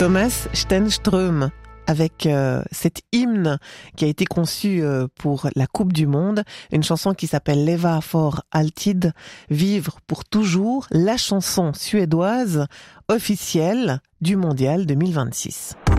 Thomas Stenström avec cet hymne qui a été conçu pour la Coupe du Monde, une chanson qui s'appelle Leva för alltid, vivre pour toujours, la chanson suédoise officielle du Mondial 2026.